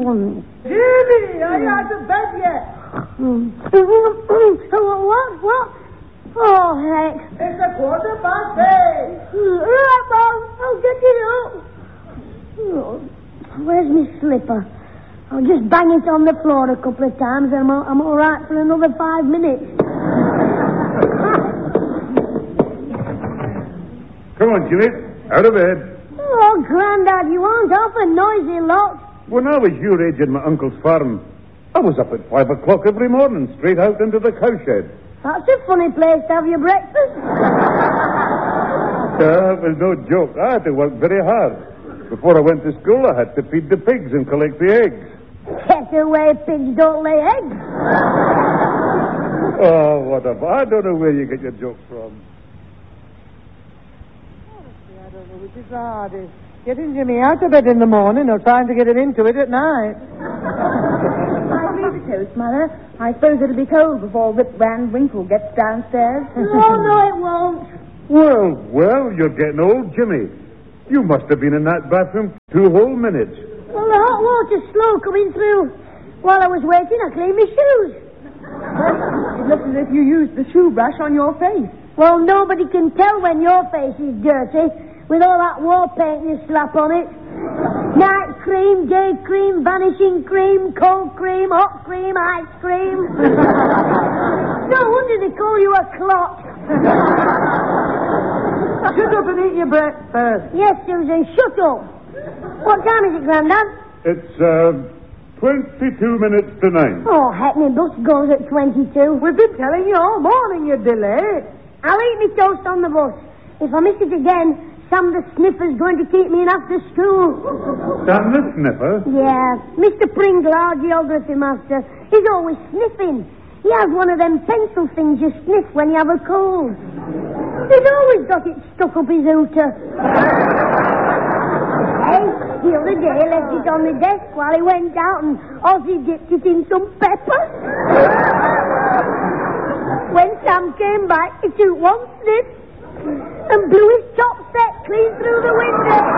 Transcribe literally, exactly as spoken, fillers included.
once. Jimmy, are you out of bed yet? What? What? Oh, heck. It's a quarter past eight. Right, Mom. I'll get it up. Oh, where's my slipper? I'll just bang it on the floor a couple of times and I'm all, I'm all right for another five minutes. Come on, Jimmy. Out of bed. Oh, Grandad, you aren't off a noisy lot. When I was your age at my uncle's farm, I was up at five o'clock every morning, straight out into the cowshed. That's a funny place to have your breakfast. Uh, it was no joke. I had to work very hard. Before I went to school, I had to feed the pigs and collect the eggs. Get away, pigs don't lay eggs. Oh, what a... I don't know where you get your jokes from. Honestly, I don't know which is the hardest. Getting Jimmy out of bed in the morning or trying to get him into it at night. I'll leave the toast, Mother. I suppose it'll be cold before Rip Van Winkle gets downstairs. No, no, it won't. Well, well, you're getting old, Jimmy. You must have been in that bathroom two whole minutes. Well, the hot water's slow coming through. While I was waiting, I cleaned my shoes. It looks as if you used the shoe brush on your face. Well, nobody can tell when your face is dirty with all that war paint you slap on it. Night cream, day cream, vanishing cream, cold cream, hot cream, ice cream. No wonder they call you a clot. Shut up and eat your breakfast. Yes, Susan, shut up. What time is it, Grandad? It's, uh, twenty-two minutes to nine. Oh, heck, my bus goes at twenty-two. We've been telling you all morning you'd be late. I'll eat my toast on the bus. If I miss it again, Sam the Sniffer's going to keep me in after school. Sam the Sniffer? Yeah, Mister Pringle, our geography master, he's always sniffing. He has one of them pencil things you sniff when you have a cold. He's always got it stuck up his hooter. Hey, the other day he left it on the desk while he went out and Ozzy dipped it in some pepper. When Sam came back, he took one sniff and blew his top set clean through the window.